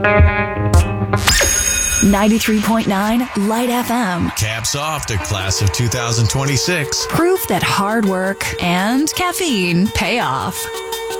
93.9 Light FM. Caps off the class of 2026. Proof that hard work and caffeine pay off.